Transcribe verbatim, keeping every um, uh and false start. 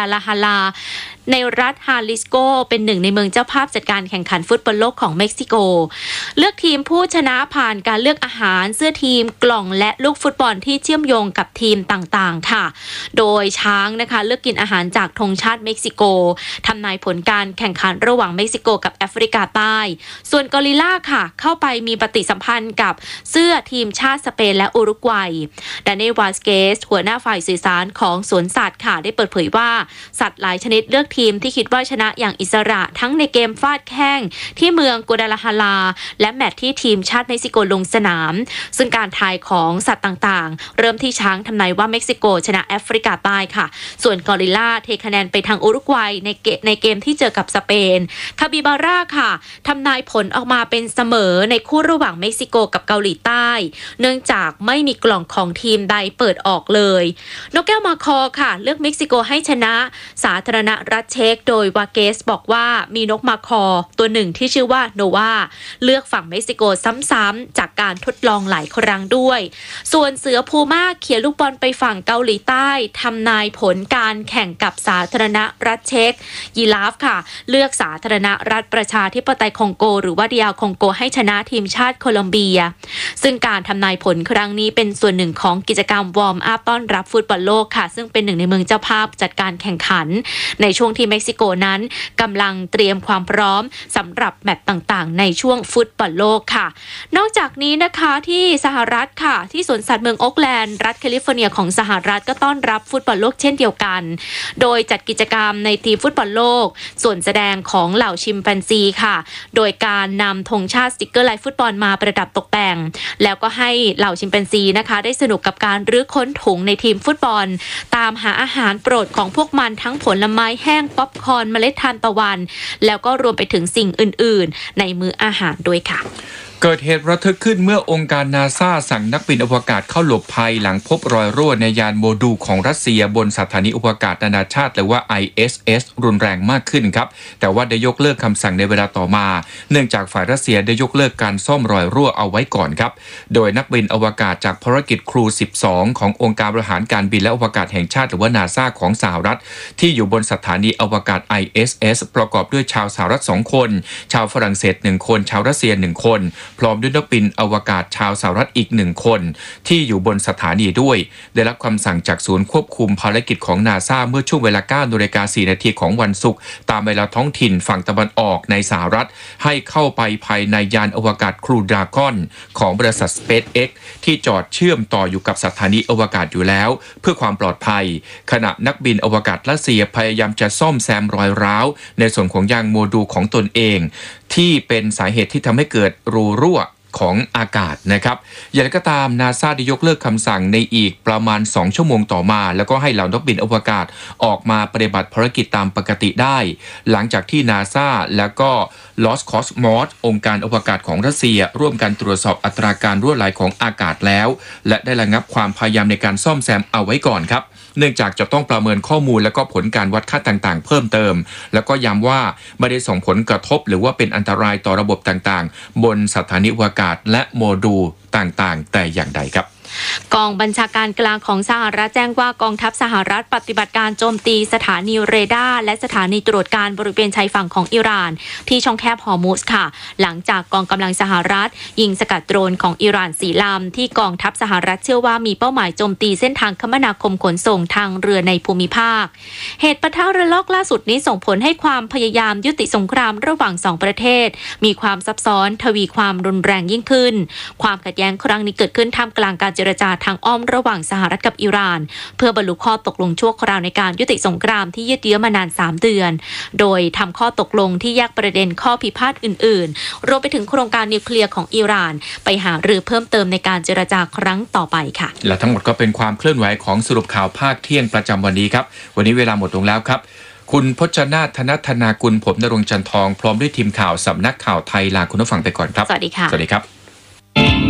ดาลาฮาลาในรัฐฮาลิสโกเป็นหนึ่งในเมืองเจ้าภาพจัดการแข่งขันฟุตบอลโลกของเม็กซิโกเลือกทีมผู้ชนะผ่านการเลือกอาหารเสื้อทีมกล่องและลูกฟุตบอลที่เชื่อมโยงกับทีมต่างๆค่ะโดยช้างนะคะเลือกกินอาหารจากธงชาติเม็กซิโกทำนายผลการแข่งขันระหว่างเม็กซิโกกับแอฟริกาใต้ส่วนกอริลลาค่ะเข้าไปมีปฏิสัมพันธ์กับเสื้อทีมชาติสเปนและอุรุกวัยดานิเอล วาสเกสหัวหน้าฝ่ายสื่อสารของสวนสัตว์ค่ะได้เปิดเผยว่าสัตว์หลายชนิดเลือกทีมที่คิดว่าชนะอย่างอิสระทั้งในเกมฟาดแข้งที่เมืองกัวดาลาฮาลาและแมตช์ที่ทีมชาติเม็กซิโกลงสนามซึ่งการทายของสัตว์ต่างๆเริ่มที่ช้างทำนายว่าเม็กซิโกชนะแอฟริกาใต้ค่ะส่วนกอริลลาเทคะแนนไปทางอุรุกวัยในเกมในเกมที่เจอกับสเปนคาบิบาร่าค่ะทำนายผลออกมาเป็นเสมอในคู่ระหว่างเม็กซิโกกับเกาหลีใต้เนื่องจากไม่มีกล่องของทีมใดเปิดออกเลยนกแก้วมาคอค่ะเลือกเม็กซิโกให้ชนะสาธารณรัฐเช็กโดยวาเกสบอกว่ามีนกมาคอตัวหนึ่งที่ชื่อว่าโนวาเลือกฝั่งเม็กซิโกซ้ำๆจากการทดลองหลายครั้งด้วยส่วนเสือพูม่าเขี่ยลูกบอลไปฝั่งเกาหลีใต้ทำนายผลการแข่งกับสาธารณรัฐเช็กยีราฟค่ะเลือกสาธารณรัฐประชาธิปไตยคองโกหรือว่าดีอาร์คองโกให้ชนะทีมชาติโคลอมเบียซึ่งการทำนายผลครั้งนี้เป็นส่วนหนึ่งของกิจกรรมวอร์มอัพต้อนรับฟุตบอลโลกค่ะซึ่งเป็นหนึ่งในเมืองเจ้าภาพจัดการแข่งขันในช่วงที่เม็กซิโกนั้นกำลังเตรียมความพร้อมสำหรับแมตช์ต่างๆในช่วงฟุตบอลโลกค่ะนอกจากนี้นะคะที่สหรัฐค่ะที่สวนสัตว์เมืองโอ๊คแลนด์รัฐแคลิฟอร์เนียของสหรัฐก็ต้อนรับฟุตบอลโลกเช่นเดียวกันโดยจัดกิจกรรมในทีมฟุตบอลโลกส่วนแสดงของเหล่าชิมแปนซีค่ะโดยการนำธงชาติสติกเกอร์ลายฟุตบอลมาประดับตกแต่งแล้วก็ให้เหล่าชิมแปนซีนะคะได้สนุกกับการรื้อค้นถุงในทีมฟุตบอลตามหาอาหารโปรดของพวกมันทั้งผลไม้แห้งป๊อปคอร์นเมล็ดทานตะวันแล้วก็รวมไปถึงสิ่งอื่นๆในมื้ออาหารด้วยค่ะเกิดเหตุระทึกขึ้นเมื่อองค์การนาซาสั่งนักบินอวกาศเข้าหลบภัยหลังพบรอยรั่วในยานโมดูลของรัสเซียบนสถานีอวกาศนานาชาติหรือว่า ไอ เอส เอส รุนแรงมากขึ้นครับแต่ว่าได้ยกเลิกคำสั่งในเวลาต่อมาเนื่องจากฝ่ายรัสเซียได้ยกเลิกการซ่อมรอยรั่วเอาไว้ก่อนครับโดยนักบินอวกาศจากภารกิจครูสิบสองขององค์การบริหารการบินและอวกาศแห่งชาติหรือว่านาซาของสหรัฐที่อยู่บนสถานีอวกาศ ไอ เอส เอส ประกอบด้วยชาวสหรัฐสองคนชาวฝรั่งเศสหนึ่งคนชาวรัสเซียหนึ่งคนพร้อมด้วยนักบินอวกาศชาวสหรัฐอีกหนึ่งคนที่อยู่บนสถานีด้วยได้รับคำสั่งจากศูนย์ควบคุมภารกิจของนาซาเมื่อช่วงเวลา เก้านาฬิกาสี่นาทีของวันศุกร์ตามเวลาท้องถิ่นฝั่งตะวันออกในสหรัฐให้เข้าไปภายในยานอวกาศครูดราก้อนของบริษัท SpaceX ที่จอดเชื่อมต่ออยู่กับสถานีอวกาศอยู่แล้วเพื่อความปลอดภัยขณะนักบินอวกาศรัสเซียพยายามจะซ่อมแซมรอยร้าวในส่วนของยางโมดูลของตนเองที่เป็นสาเหตุที่ทำให้เกิดรูรั่วของอากาศนะครับอย่างไรก็ตามนาซาได้ยกเลิกคำสั่งในอีกประมาณสองชั่วโมงต่อมาแล้วก็ให้เหล่านักบินอวกาศออกมาปฏิบัติภารกิจตามปกติได้หลังจากที่นาซาแล้วก็ Roscosmos องค์การอวกาศของรัสเซียร่วมกันตรวจสอบอัตราการรั่วไหลของอากาศแล้วและได้ระงับความพยายามในการซ่อมแซมเอาไว้ก่อนครับเนื่องจากจะต้องประเมินข้อมูลและก็ผลการวัดค่าต่างๆเพิ่มเติมแล้วก็ย้ำว่าไม่ได้ส่งผลกระทบหรือว่าเป็นอันตรายต่อระบบต่างๆบนสถานีอวกาศและโมดูลต่างๆแต่อย่างใดครับกองบัญชาการกลางของสหรัฐแจ้งว่ากองทัพสหรัฐปฏิบัติการโจมตีสถานีเรดาร์และสถานีตรวจการบริเวณชายฝั่งของอิหร่านที่ช่องแคบฮอร์มุซค่ะหลังจากกองกำลังสหรัฐยิงสกัดโดรนของอิหร่านสี่ลำที่กองทัพสหรัฐเชื่อว่ามีเป้าหมายโจมตีเส้นทางคมนาคมขนส่งทางเรือในภูมิภาคเหตุปะทะระลอกล่าสุดนี้ส่งผลให้ความพยายามยุติสงครามระหว่างสองประเทศมีความซับซ้อนทวีความรุนแรงยิ่งขึ้นความขัดแย้งครั้งนี้เกิดขึ้นท่ามกลางการเจรจาทางอ้อมระหว่างสหรัฐกับอิหร่านเพื่อบรรลุข้อตกลงชั่วคราวในการยุติสงครามที่ยืดเยื้อมานานสามเดือนโดยทำข้อตกลงที่แยกประเด็นข้อพิพาทอื่นๆรวมไปถึงโครงการนิวเคลียร์ของอิหร่านไปหารือเพิ่มเติมในการเจรจาครั้งต่อไปค่ะและทั้งหมดก็เป็นความเคลื่อนไหวของสรุปข่าวภาคเที่ยงประจำวันนี้ครับวันนี้เวลาหมดลงแล้วครับคุณพจนาถ ธนธนากุลผมณรงค์จันทองพร้อมด้วยทีมข่าวสำนักข่าวไทยลาคุณผู้ฟังไปก่อนครับสวัสดีค่ะสวัสดีครับ